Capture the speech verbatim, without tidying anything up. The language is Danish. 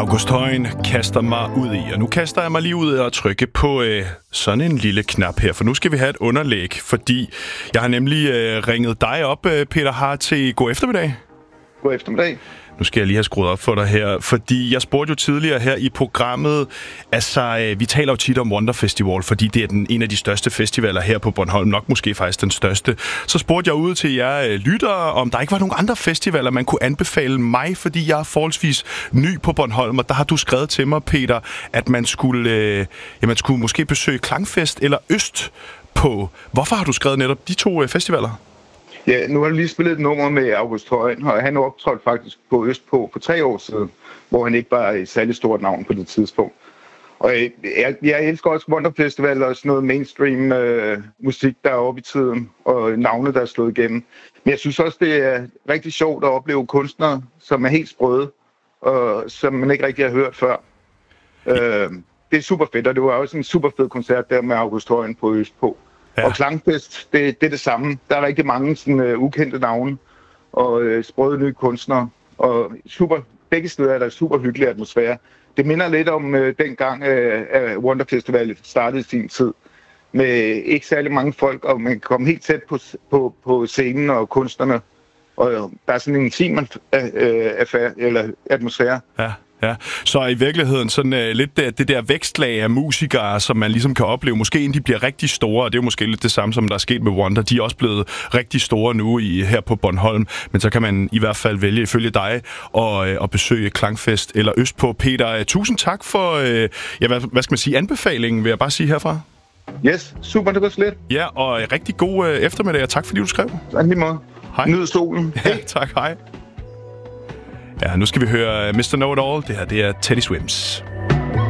August Højen kaster mig ud i, og nu kaster jeg mig lige ud og trykke på øh, sådan en lille knap her, for nu skal vi have et underlæg, fordi jeg har nemlig øh, ringet dig op, øh, Peter Har, til god eftermiddag. God eftermiddag. Nu skal jeg lige have skruet op for dig her, fordi jeg spurgte jo tidligere her i programmet, altså vi taler jo tit om Wonder Festival, fordi det er den, en af de største festivaler her på Bornholm, nok måske faktisk den største. Så spurgte jeg ud til jer lyttere, om der ikke var nogen andre festivaler, man kunne anbefale mig, fordi jeg er forholdsvis ny på Bornholm, og der har du skrevet til mig, Peter, at man skulle, øh, ja, man skulle måske besøge Klangfest eller Øst på. Hvorfor har du skrevet netop de to øh, festivaler? Ja, nu har du lige spillet et nummer med August Højen, og han optrådte faktisk på Østpå for tre år siden, hvor han ikke var et særligt stort navn på det tidspunkt. Og jeg, jeg elsker også Wonder Festival og sådan noget mainstream øh, musik, der er oppe i tiden, og navne, der er slået igennem. Men jeg synes også, det er rigtig sjovt at opleve kunstnere, som er helt sprøde, og som man ikke rigtig har hørt før. Øh, det er super fedt, og det var også en super fed koncert der med August Højen på Østpå. Ja. Og Klangfest, det, det er det samme. Der er rigtig mange sådan, uh, ukendte navne og uh, sprøde nye kunstnere. Og super, begge steder er der super hyggelig atmosfære. Det minder lidt om uh, dengang uh, uh, Wonder Festival startede i sin tid. Med ikke særlig mange folk, og man kan komme helt tæt på, på, på scenen og kunstnerne. Og uh, der er sådan en intim uh, affære, eller atmosfære. Ja. Ja, så i virkeligheden sådan uh, lidt det, det der vækstlag af musikere, som man ligesom kan opleve, måske inden de bliver rigtig store, og det er jo måske lidt det samme, som der er sket med Wonder, de er også blevet rigtig store nu i, her på Bornholm, men så kan man i hvert fald vælge ifølge dig og, uh, og besøge Klangfest eller Østpå. Peter, uh, tusind tak for, uh, ja, hvad, hvad skal man sige, anbefalingen, vil jeg bare sige herfra. Yes, super, det går slet. Ja, og uh, rigtig god uh, eftermiddag, og tak fordi du skrev. Tak lige måde. Hej. Nyd solen. Ja, tak, hej. Ja, nu skal vi høre mister Know It All. Det her, det er Teddy Swims.